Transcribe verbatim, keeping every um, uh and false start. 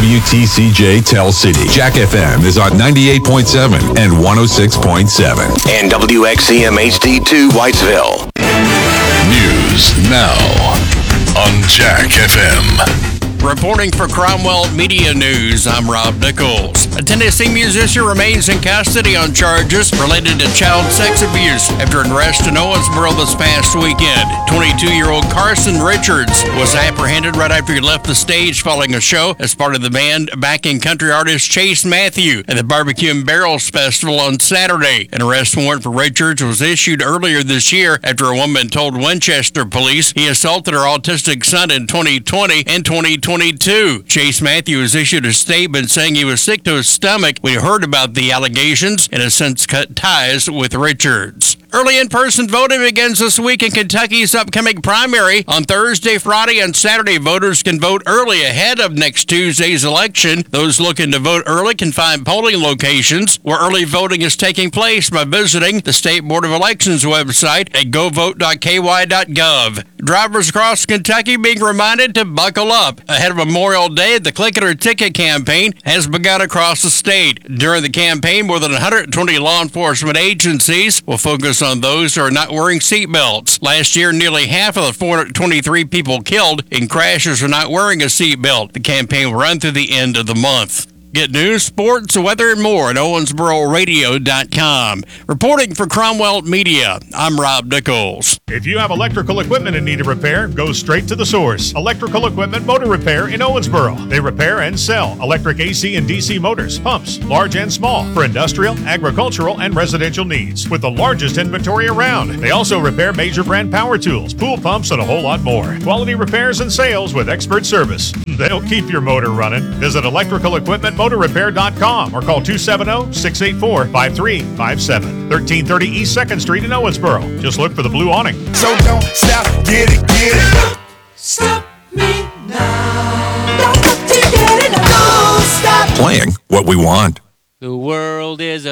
W T C J Tell City. Jack F M is on ninety-eight point seven and one oh six point seven. And W X C M H D two Whitesville. News now on Jack F M. Reporting for Cromwell Media News, I'm Rob Nichols. A Tennessee musician remains in custody on charges related to child sex abuse after an arrest in Owensboro this past weekend. twenty-two-year-old Carson Richards was apprehended right after he left the stage following a show as part of the band backing country artist Chase Matthew at the Barbecue and Barrels Festival on Saturday. An arrest warrant for Richards was issued earlier this year after a woman told Winchester police he assaulted her autistic son in twenty twenty and twenty twenty-two. Chase Matthews issued a statement saying he was sick to his stomach when he heard about the allegations and has since cut ties with Richards. Early in-person voting begins this week in Kentucky's upcoming primary. On Thursday, Friday, and Saturday, voters can vote early ahead of next Tuesday's election. Those looking to vote early can find polling locations where early voting is taking place by visiting the State Board of Elections website at go vote dot k y dot gov. Drivers across Kentucky being reminded to buckle up. Ahead of Memorial Day, the Click It or Ticket campaign has begun across the state. During the campaign, more than one hundred twenty law enforcement agencies will focus on those who are not wearing seatbelts. Last year, nearly half of the four hundred twenty-three people killed in crashes were not wearing a seatbelt. The campaign will run through the end of the month. Get news, sports, weather, and more at owensboro radio dot com. Reporting for Cromwell Media, I'm Rob Nichols. If you have electrical equipment in need of repair, go straight to the source. Electrical Equipment Motor Repair in Owensboro. They repair and sell electric A C and D C motors, pumps, large and small, for industrial, agricultural, and residential needs, with the largest inventory around. They also repair major brand power tools, pool pumps, and a whole lot more. Quality repairs and sales with expert service. They'll keep your motor running. Visit electrical equipment motor repair dot com or call two seven zero, six eight four, five three five seven. thirteen thirty East second Street in Owensboro. Just look for the blue awning. So don't stop, get it, get it. Stop me now. Don't stop to get it. Don't stop. Playing what we want. The world is a